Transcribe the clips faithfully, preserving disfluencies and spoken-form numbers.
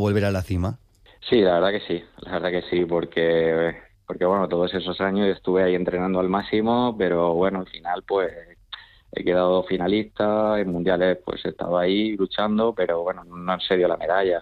volver a la cima? Sí, la verdad que sí, la verdad que sí, porque, porque bueno, todos esos años estuve ahí entrenando al máximo, pero bueno, al final pues he quedado finalista, en mundiales pues he estado ahí luchando, pero bueno, no se dio la medalla.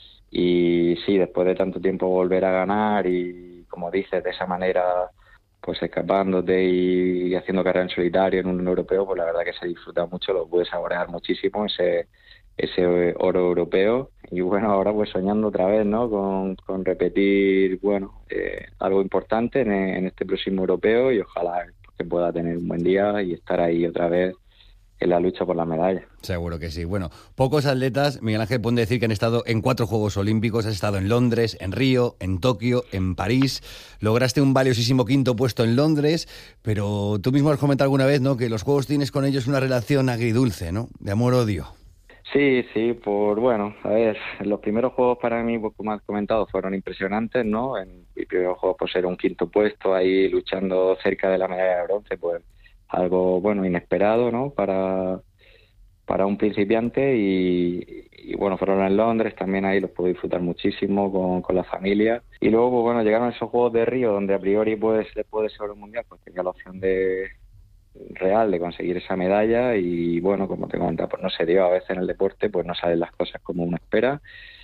Y sí, después de tanto tiempo volver a ganar y como dices, de esa manera pues escapándote y, y haciendo carrera en solitario en un europeo, pues la verdad que se disfruta mucho, lo pude saborear muchísimo ese ese oro europeo y bueno, ahora pues soñando otra vez, ¿no? Con, con repetir, bueno, eh, algo importante en, en este próximo europeo y ojalá que pueda tener un buen día y estar ahí otra vez en la lucha por la medalla. Seguro que sí. Bueno, pocos atletas, Miguel Ángel, pueden decir que han estado en cuatro Juegos Olímpicos. Has estado en Londres, en Río, en Tokio, en París. Lograste un valiosísimo quinto puesto en Londres, pero tú mismo has comentado alguna vez, ¿no?, que los Juegos tienes con ellos una relación agridulce, ¿no?, de amor-odio. Sí, sí, por bueno, a ver, los primeros juegos para mí, pues como has comentado, fueron impresionantes, ¿no? En mi primer juego, pues era un quinto puesto ahí luchando cerca de la medalla de bronce, pues algo, bueno, inesperado, ¿no? Para, para un principiante y, y bueno, fueron en Londres, también ahí los pude disfrutar muchísimo con, con la familia. Y luego, pues bueno, llegaron esos Juegos de Río, donde a priori, pues después de ser oro mundial, pues tenía la opción de real de conseguir esa medalla y bueno, como te comentaba, pues no se dio. A veces en el deporte pues no salen las cosas como uno espera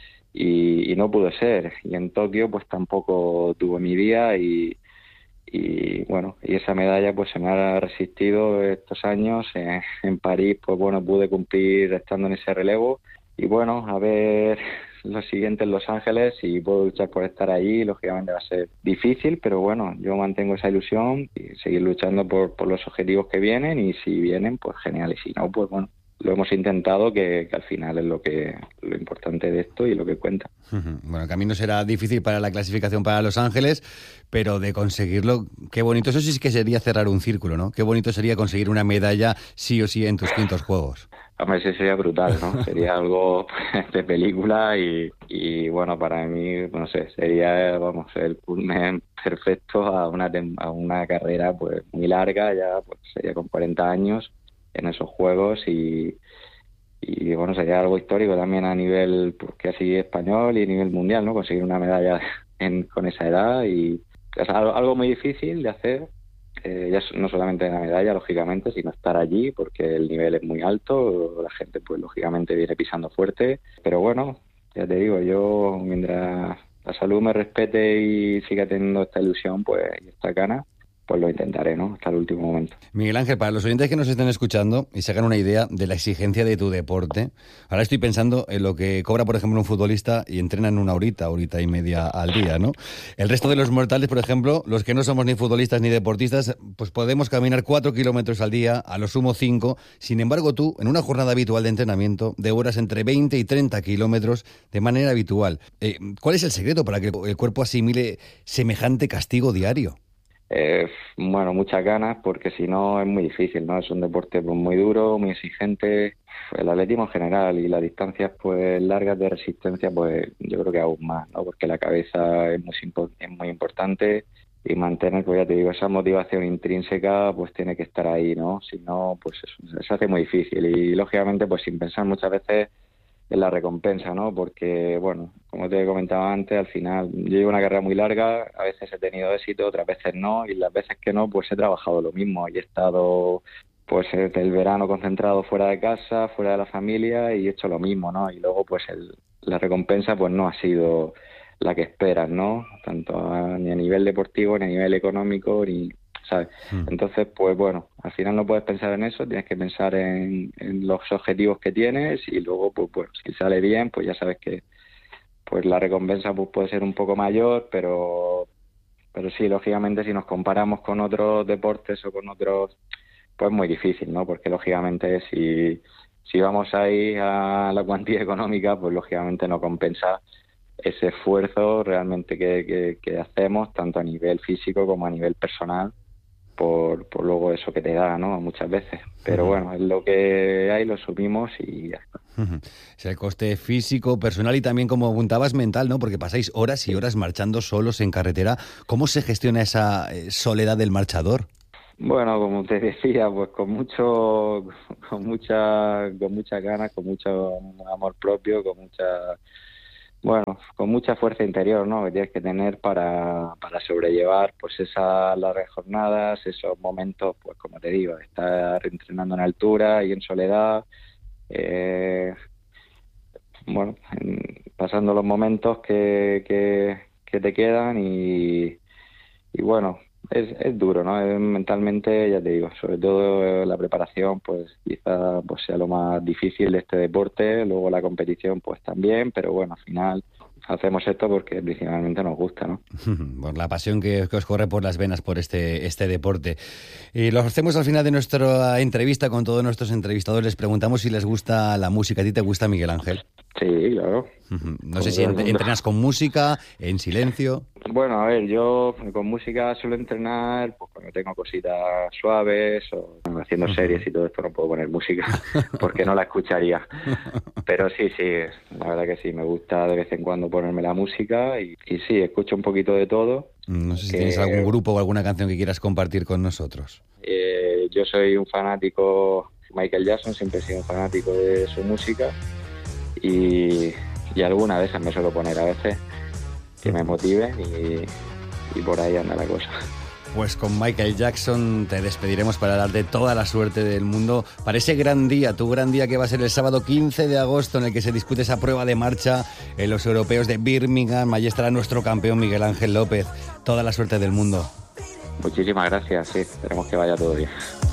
y, y no pudo ser. Y en Tokio pues tampoco tuvo mi día y, y bueno, y esa medalla pues se me ha resistido estos años. En, en París pues bueno, pude cumplir estando en ese relevo y bueno, a ver lo siguiente en Los Ángeles y puedo luchar por estar allí. Lógicamente va a ser difícil, pero bueno, yo mantengo esa ilusión y seguir luchando por, por los objetivos que vienen y si vienen, pues genial, y si no, pues bueno, lo hemos intentado, que, que al final es lo que lo importante de esto y lo que cuenta. Bueno, el camino será difícil para la clasificación para Los Ángeles, pero de conseguirlo, qué bonito. Eso sí que sería cerrar un círculo, ¿no? Qué bonito sería conseguir una medalla sí o sí en tus quintos juegos. Hombre, sí, sería brutal, ¿no? Sería algo de película y, y bueno, para mí, no sé, sería, vamos, el culmen perfecto a una tem- a una carrera pues muy larga, ya pues sería con cuarenta años en esos juegos y, y bueno, sería algo histórico también a nivel, pues que así español y a nivel mundial, ¿no? Conseguir una medalla en, con esa edad y es algo, algo muy difícil de hacer. Eh, ya no solamente la medalla, lógicamente, sino estar allí, porque el nivel es muy alto, la gente, pues, lógicamente, viene pisando fuerte. Pero bueno, ya te digo, yo, mientras la salud me respete y siga teniendo esta ilusión, pues, y esta gana, pues lo intentaré, ¿no? Hasta el último momento. Miguel Ángel, para los oyentes que nos estén escuchando y se hagan una idea de la exigencia de tu deporte, ahora estoy pensando en lo que cobra, por ejemplo, un futbolista y entrena en una horita, horita y media al día, ¿no? El resto de los mortales, por ejemplo, los que no somos ni futbolistas ni deportistas, pues podemos caminar cuatro kilómetros al día, a lo sumo cinco. Sin embargo, tú, en una jornada habitual de entrenamiento, de horas entre veinte y treinta kilómetros, de manera habitual, eh, ¿cuál es el secreto para que el cuerpo asimile semejante castigo diario? Eh, bueno, muchas ganas, porque si no es muy difícil, ¿no? Es un deporte pues muy duro, muy exigente. El atletismo en general y las distancias pues largas de resistencia, pues yo creo que aún más, ¿no? Porque la cabeza es muy, impo- es muy importante y mantener, pues ya te digo, esa motivación intrínseca pues tiene que estar ahí, ¿no? Si no, pues eso, se hace muy difícil y lógicamente pues sin pensar muchas veces en la recompensa, ¿no? Porque, bueno, como te comentaba antes, al final yo llevo una carrera muy larga, a veces he tenido éxito, otras veces no, y las veces que no, pues he trabajado lo mismo y he estado, pues, desde el verano concentrado fuera de casa, fuera de la familia y he hecho lo mismo, ¿no? Y luego, pues, el, la recompensa, pues, no ha sido la que esperas, ¿no? Tanto a, ni a nivel deportivo, ni a nivel económico, ni, ¿sabes? Mm. Entonces, pues bueno, al final no puedes pensar en eso, tienes que pensar en, en los objetivos que tienes y luego, pues bueno, si sale bien, pues ya sabes que pues la recompensa pues puede ser un poco mayor, pero pero sí, lógicamente si nos comparamos con otros deportes o con otros, pues muy difícil, ¿no? Porque lógicamente si si vamos ahí a la cuantía económica, pues lógicamente no compensa ese esfuerzo realmente que, que, que hacemos, tanto a nivel físico como a nivel personal por, por luego eso que te da, ¿no? Muchas veces. Pero Uh-huh. bueno, es lo que hay, lo subimos y ya está. Uh-huh. Es el coste físico, personal y también, como apuntabas, mental, ¿no? Porque pasáis horas y Sí. horas marchando solos en carretera. ¿Cómo se gestiona esa eh, soledad del marchador? Bueno, como te decía, pues con mucho, con mucha, con muchas ganas, con mucho amor propio, con mucha bueno, con mucha fuerza interior, ¿no? Que tienes que tener para, para sobrellevar pues esas largas jornadas, esos momentos, pues como te digo, estar entrenando en altura y en soledad, eh, bueno, en- pasando los momentos que, que, que te quedan y, y bueno, es, es duro, ¿no? Es mentalmente, ya te digo, sobre todo la preparación, pues quizá pues sea lo más difícil de este deporte, luego la competición pues también, pero bueno, al final hacemos esto porque principalmente nos gusta, ¿no? Por la pasión que, que os corre por las venas por este, este deporte. Y lo hacemos al final de nuestra entrevista con todos nuestros entrevistadores. Les preguntamos si les gusta la música. ¿A ti te gusta, Miguel Ángel? Sí, claro, No sé como si todo el ent- mundo. entrenas con música, en silencio. Bueno, a ver, yo con música suelo entrenar pues cuando tengo cositas suaves o bueno, haciendo series y todo esto no puedo poner música porque no la escucharía. Pero sí, sí, la verdad que sí, me gusta de vez en cuando ponerme la música y, y sí, escucho un poquito de todo. No sé si tienes algún Que grupo o alguna canción que quieras compartir con nosotros. eh, yo soy un fanático, Michael Jackson, siempre he sido un fanático de su música y, y alguna de esas me suelo poner a veces que me motiven y, y por ahí anda la cosa. Pues con Michael Jackson te despediremos para darte toda la suerte del mundo para ese gran día, tu gran día que va a ser el sábado quince de agosto en el que se dispute esa prueba de marcha en los europeos de Birmingham. Allí estará nuestro campeón Miguel Ángel López. Toda la suerte del mundo. Muchísimas gracias, sí, esperemos que vaya todo bien.